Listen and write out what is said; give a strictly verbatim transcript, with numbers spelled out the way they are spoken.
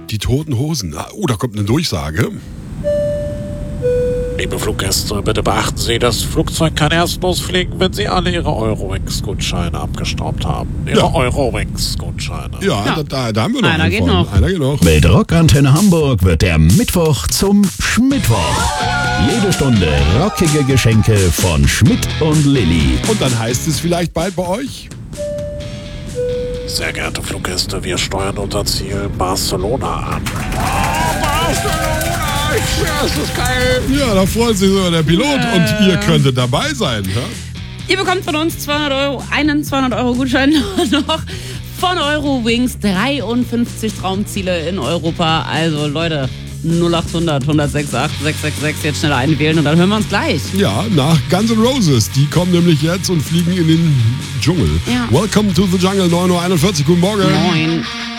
Die Toten Hosen. Oh, da kommt eine Durchsage. Liebe Fluggäste, bitte beachten Sie, das Flugzeug kann erst losfliegen, wenn Sie alle Ihre Eurowings-Gutscheine abgestaubt haben. Ihre Ja. Eurowings-Gutscheine. Ja, Ja. Da, da, da haben wir noch Einer einen geht von. noch. Einer geht noch. Mit Rockantenne Hamburg wird der Mittwoch zum Schmittwoch. Jede Stunde rockige Geschenke von Schmidt und Lilly. Und dann heißt es vielleicht bald bei euch. Sehr geehrte Fluggäste, wir steuern unser Ziel Barcelona an. Oh, Barcelona! Ich schwör, es ist geil! Ja, da freut sich sogar der Pilot. Ja. Und ihr könntet dabei sein. Ja? Ihr bekommt von uns zweihundert Euro, einen zweihundert Euro Gutschein noch von Eurowings. dreiundfünfzig Traumziele in Europa. Also Leute, null achthundert, hundertsechsundachtzig, sechshundertsechsundsechzig jetzt schnell einwählen und dann hören wir uns gleich. Ja, nach Guns N' Roses. Die kommen nämlich jetzt und fliegen in den Dschungel. Ja. Welcome to the Jungle, neun Uhr einundvierzig. Guten Morgen. Moin.